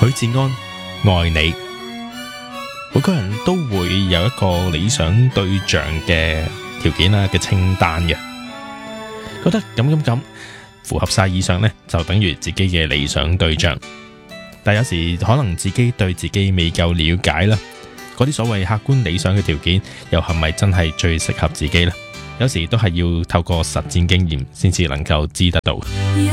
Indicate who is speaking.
Speaker 1: 許志安愛你。每個人都會有一個理想對象嘅條件啦嘅清單嘅，覺得咁符合晒以上呢，就等於自己嘅理想對象。但有時可能自己對自己未夠了解啦，嗰啲所謂客觀理想嘅條件，又係咪真係最適合自己呢？有時都係要透過實戰經驗先至能夠知得到。
Speaker 2: 一